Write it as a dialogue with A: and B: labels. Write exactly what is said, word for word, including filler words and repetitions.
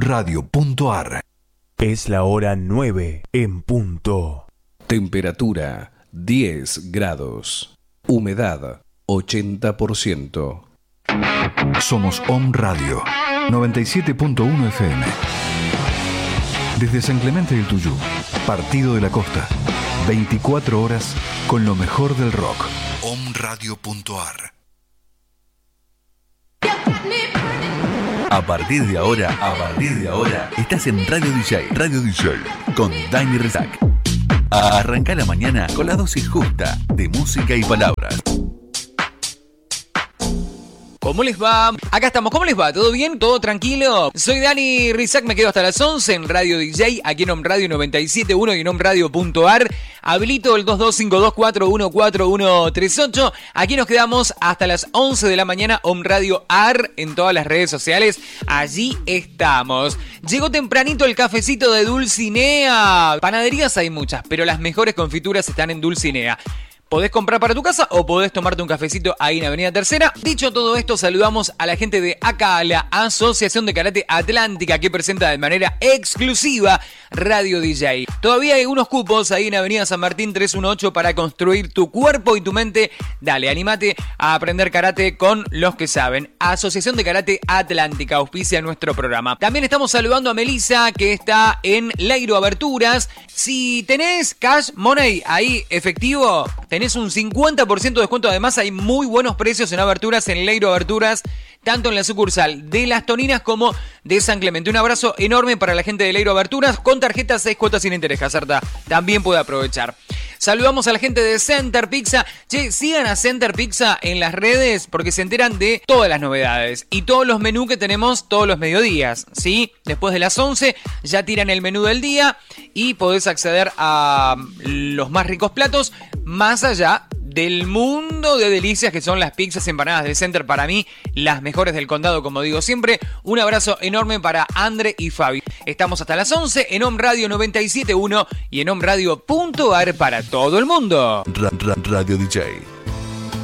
A: omradio punto ar.
B: Es la hora nueve en punto.
C: Temperatura diez grados. Humedad ochenta por ciento.
A: Somos Om Radio noventa y siete punto uno F M. Desde San Clemente del Tuyú, Partido de la Costa. veinticuatro horas con lo mejor del rock. omradio punto ar. A partir de ahora, a partir de ahora, estás en Radio D J, Radio D J, con Dani Rezac. Arranca la mañana con la dosis justa de música y palabras.
D: ¿Cómo les va? Acá estamos, ¿cómo les va? ¿Todo bien? ¿Todo tranquilo? Soy Dani Rezac, me quedo hasta las once en Radio D J, aquí en Om Radio noventa y siete punto uno y en omradio punto ar. Habilito el dos dos cinco dos cuatro uno cuatro uno tres ocho. Aquí nos quedamos hasta las once de la mañana, Om Radio Ar, en todas las redes sociales. Allí estamos. Llegó tempranito el cafecito de Dulcinea. Panaderías hay muchas, pero las mejores confituras están en Dulcinea. Podés comprar para tu casa o podés tomarte un cafecito ahí en Avenida Tercera. Dicho todo esto, saludamos a la gente de A C A, la Asociación de Karate Atlántica, que presenta de manera exclusiva Radio D J. Todavía hay unos cupos ahí en Avenida San Martín trescientos dieciocho para construir tu cuerpo y tu mente. Dale, animate a aprender karate con los que saben. Asociación de Karate Atlántica auspicia nuestro programa. También estamos saludando a Melissa, que está en Leiro Aberturas. Si tenés cash money ahí efectivo, tenés un cincuenta por ciento de descuento. Además, hay muy buenos precios en aberturas, en Leiro Aberturas, tanto en la sucursal de Las Toninas como de San Clemente. Un abrazo enorme para la gente de Leiro Aberturas, con tarjeta seis cuotas sin interés. Caserta también puede aprovechar. Saludamos a la gente de Center Pizza. Che, sigan a Center Pizza en las redes porque se enteran de todas las novedades y todos los menús que tenemos todos los mediodías, ¿sí? Después de las once ya tiran el menú del día y podés acceder a los más ricos platos, más allá del mundo de delicias que son las pizzas empanadas de Center. Para mí, las mejores del condado, como digo siempre. Un abrazo enorme para Andre y Fabi. Estamos hasta las once en Om Radio noventa y siete punto uno y en omradio punto ar para todo el mundo.
A: Ra- ra- Radio D J.